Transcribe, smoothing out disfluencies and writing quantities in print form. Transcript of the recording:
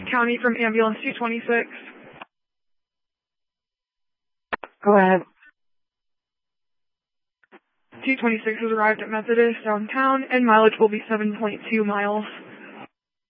County from ambulance 226. Go ahead. 226 has arrived at Methodist downtown, and mileage will be 7.2 miles.